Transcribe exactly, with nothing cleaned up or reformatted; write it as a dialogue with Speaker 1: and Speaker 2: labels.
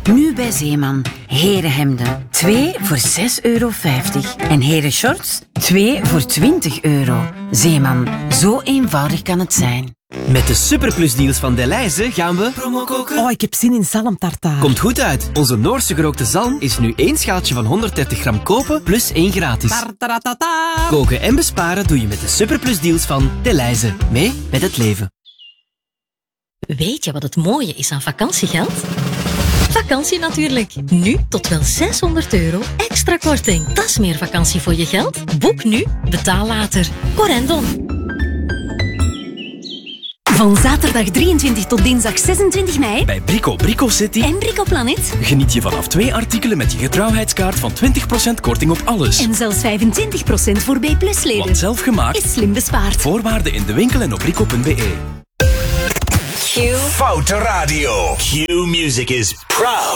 Speaker 1: Nu bij Zeeman. Herenhemden. twee voor zes euro vijftig. En herenshorts. twee voor twintig euro. Zeeman. Zo eenvoudig kan het zijn.
Speaker 2: Met de superplusdeals van Delhaize gaan we promo koken.
Speaker 3: Oh, ik heb zin in zalmtartaar.
Speaker 2: Komt goed uit. Onze Noorse gerookte zalm is nu één schaaltje van honderddertig gram kopen plus één gratis.
Speaker 3: Tartaratata.
Speaker 2: Koken en besparen doe je met de superplusdeals van Delhaize. Mee met het leven.
Speaker 4: Weet je wat het mooie is aan vakantiegeld? Vakantie natuurlijk. Nu tot wel zeshonderd euro extra korting. Dat is meer vakantie voor je geld. Boek nu, betaal later. Corendon.
Speaker 5: Van zaterdag drieëntwintig tot dinsdag zesentwintig mei
Speaker 6: bij Brico Brico City
Speaker 5: en Brico Planet
Speaker 6: geniet je vanaf twee artikelen met je getrouwheidskaart van twintig procent korting op alles.
Speaker 5: En zelfs vijfentwintig procent voor B plus leden.
Speaker 6: Want zelf gemaakt
Speaker 5: is slim bespaard.
Speaker 6: Voorwaarden in de winkel en op brico punt be.
Speaker 7: Q Foute Radio. Q Music is proud